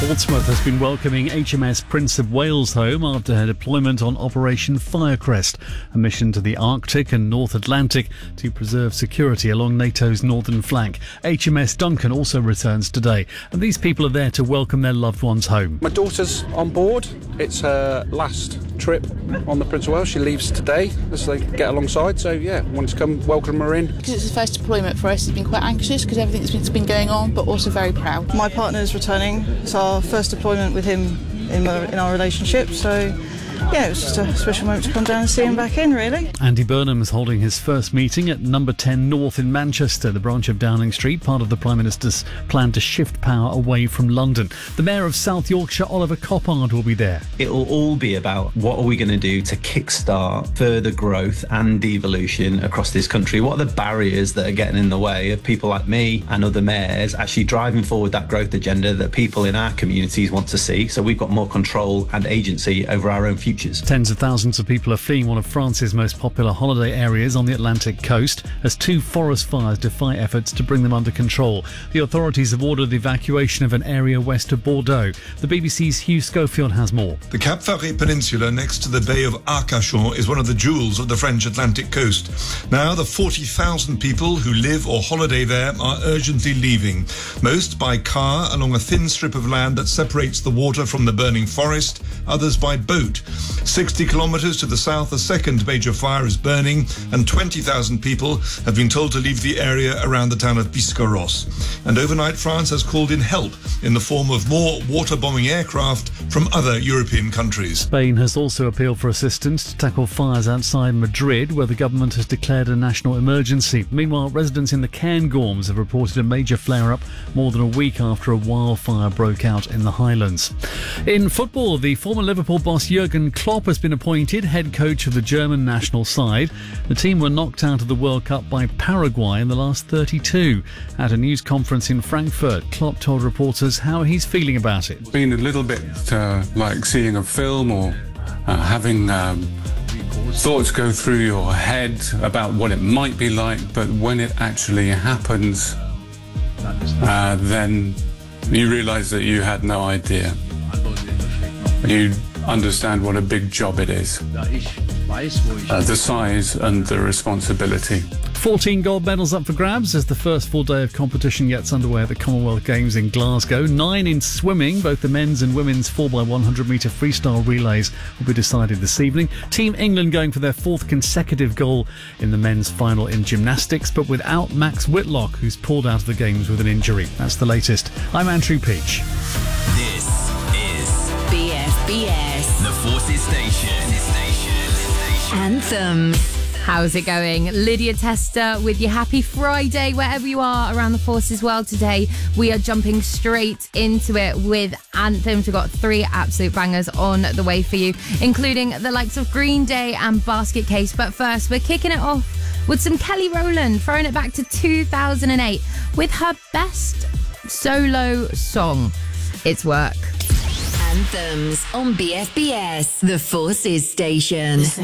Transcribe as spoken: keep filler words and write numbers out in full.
Portsmouth has been welcoming H M S Prince of Wales home after her deployment on Operation Firecrest, a mission to the Arctic and North Atlantic to preserve security along NATO's northern flank. H M S Duncan also returns today, and these people are there to welcome their loved ones home. My daughter's on board. It's her last trip on the Prince of Wales. She leaves today as they get alongside, so yeah, wanted to come welcome her in. Because it's the first deployment for us, it's been quite anxious because everything's been going on, but also very proud. My partner's returning. It's our first deployment with him in our, in our relationship, so yeah, it was just a special moment to come down and see him back in, really. Andy Burnham is holding his first meeting at number ten North in Manchester, the branch of Downing Street, part of the Prime Minister's plan to shift power away from London. The Mayor of South Yorkshire, Oliver Coppard, will be there. It'll all be about what are we going to do to kickstart further growth and devolution across this country. What are the barriers that are getting in the way of people like me and other mayors actually driving forward that growth agenda that people in our communities want to see, so we've got more control and agency over our own future. Tens of thousands of people are fleeing one of France's most popular holiday areas on the Atlantic coast as two forest fires defy efforts to bring them under control. The authorities have ordered evacuation of an area west of Bordeaux. The B B C's Hugh Schofield has more. The Cap Ferret Peninsula next to the Bay of Arcachon is one of the jewels of the French Atlantic coast. Now the forty thousand people who live or holiday there are urgently leaving, most by car along a thin strip of land that separates the water from the burning forest, others by boat. sixty kilometres to the south, a second major fire is burning, and twenty thousand people have been told to leave the area around the town of Biscarrosse. And overnight, France has called in help in the form of more water-bombing aircraft from other European countries. Spain has also appealed for assistance to tackle fires outside Madrid, where the government has declared a national emergency. Meanwhile, residents in the Cairngorms have reported a major flare-up more than a week after a wildfire broke out in the Highlands. In football, the former Liverpool boss Jurgen Klopp has been appointed head coach of the German national side. The team were knocked out of the World Cup by Paraguay in the last thirty-two. At a news conference in Frankfurt, Klopp told reporters how he's feeling about it. It's been a little bit uh, like seeing a film or uh, having um, thoughts go through your head about what it might be like, but when it actually happens, uh, then you realise that you had no idea. You understand what a big job it is, uh, the size and the responsibility. fourteen gold medals up for grabs as the first full day of competition gets underway at the Commonwealth Games in Glasgow. Nine in swimming. Both the men's and women's four by one hundred metre freestyle relays will be decided this evening. Team England going for their fourth consecutive goal in the men's final in gymnastics, but without Max Whitlock, who's pulled out of the Games with an injury. That's the latest. I'm Andrew Peach. This is B F B S, the Forces Station. Anthem. How's it going? Lydia Tester with your happy Friday wherever you are around the Forces world today. We are jumping straight into it with anthems. We've got three absolute bangers on the way for you, including the likes of Green Day and Basket Case. But first, we're kicking it off with some Kelly Rowland, throwing it back to two thousand eight with her best solo song, It's Work. Anthems on B F B S, the Forces Station.